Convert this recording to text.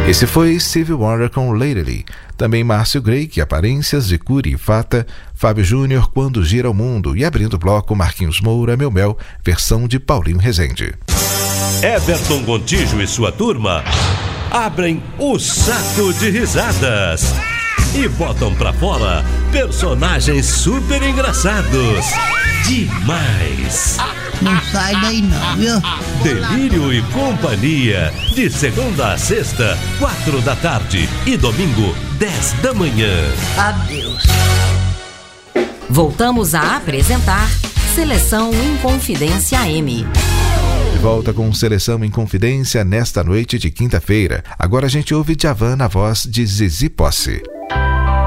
Esse foi Stevie Wonder com Lately. Também Márcio Greig, Aparências de Curi e Fata. Fábio Júnior, Quando Gira o Mundo. E abrindo o bloco, Marquinhos Moura, Meu Mel, versão de Paulinho Rezende. Everton Gontijo e sua turma abrem o saco de risadas e botam pra fora personagens super engraçados. Demais! Não sai daí não, viu? Delírio e Companhia, de segunda a sexta, 4 da tarde e domingo, 10 da manhã. Adeus. Voltamos a apresentar Seleção Inconfidência AM. De volta com Seleção em Confidência nesta noite de quinta-feira. Agora a gente ouve Djavan na voz de Zizi Posse.